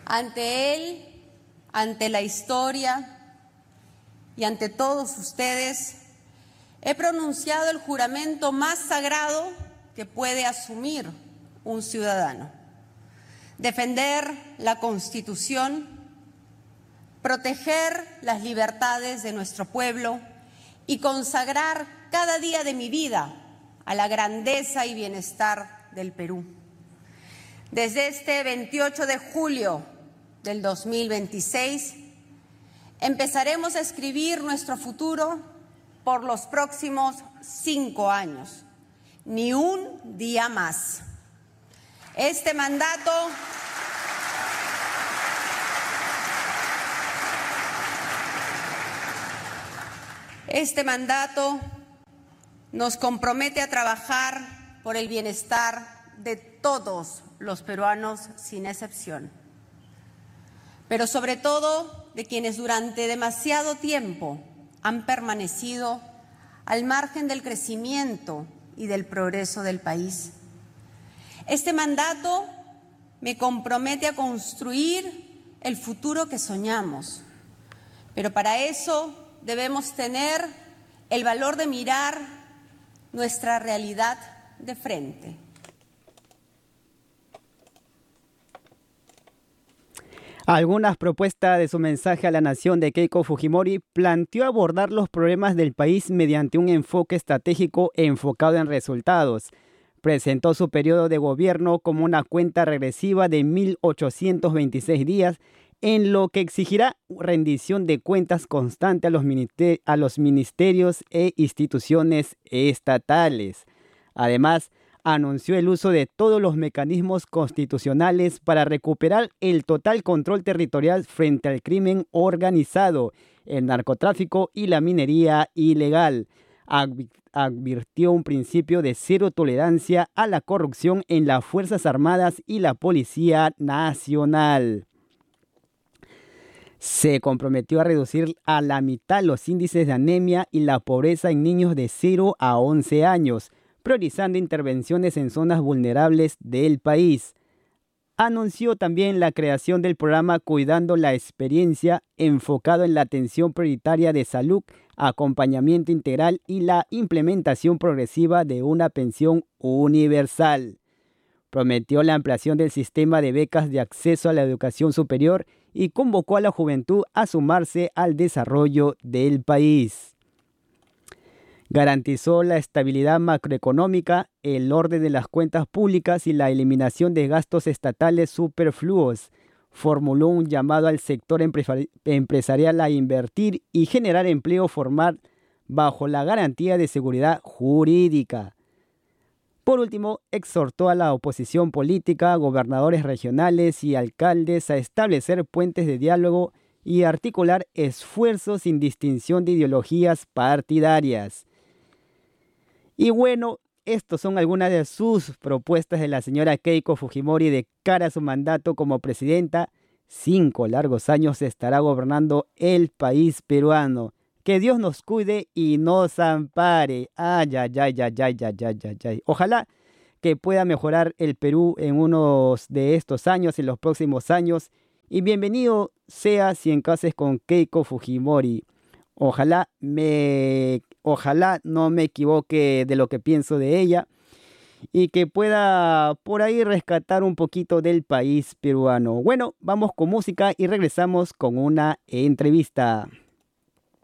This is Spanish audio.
Ante él, ante la historia y ante todos ustedes, he pronunciado el juramento más sagrado que puede asumir un ciudadano: defender la Constitución, proteger las libertades de nuestro pueblo y consagrar cada día de mi vida a la grandeza y bienestar del Perú. Desde este 28 de julio del 2026, empezaremos a escribir nuestro futuro por los próximos 5 años, ni un día más. Este mandato nos compromete a trabajar por el bienestar de todos los peruanos sin excepción, pero sobre todo de quienes durante demasiado tiempo han permanecido al margen del crecimiento y del progreso del país. Este mandato me compromete a construir el futuro que soñamos, pero para eso debemos tener el valor de mirar nuestra realidad de frente. Algunas propuestas de su mensaje a la nación de Keiko Fujimori planteó abordar los problemas del país mediante un enfoque estratégico enfocado en resultados. Presentó su periodo de gobierno como una cuenta regresiva de 1.826 días, en lo que exigirá rendición de cuentas constante a los ministerios e instituciones estatales. Además, anunció el uso de todos los mecanismos constitucionales para recuperar el total control territorial frente al crimen organizado, el narcotráfico y la minería ilegal. Advirtió un principio de cero tolerancia a la corrupción en las Fuerzas Armadas y la Policía Nacional. Se comprometió a reducir a la mitad los índices de anemia y la pobreza en niños de 0 a 11 años, priorizando intervenciones en zonas vulnerables del país. Anunció también la creación del programa Cuidando la Experiencia, enfocado en la atención prioritaria de salud, acompañamiento integral y la implementación progresiva de una pensión universal. Prometió la ampliación del sistema de becas de acceso a la educación superior y convocó a la juventud a sumarse al desarrollo del país. Garantizó la estabilidad macroeconómica, el orden de las cuentas públicas y la eliminación de gastos estatales superfluos. Formuló un llamado al sector empresarial a invertir y generar empleo formal bajo la garantía de seguridad jurídica. Por último, exhortó a la oposición política, gobernadores regionales y alcaldes a establecer puentes de diálogo y articular esfuerzos sin distinción de ideologías partidarias. Y bueno, estas son algunas de sus propuestas de la señora Keiko Fujimori de cara a su mandato como presidenta. 5 largos años estará gobernando el país peruano. Que Dios nos cuide y nos ampare. Ay, ay, ay, ay, ay, ay, ay, ay, ay. Ojalá que pueda mejorar el Perú en unos de estos años, en los próximos años. Y bienvenido sea si en caso es con Keiko Fujimori. Ojalá no me equivoque de lo que pienso de ella y que pueda por ahí rescatar un poquito del país peruano. Bueno, vamos con música y regresamos con una entrevista.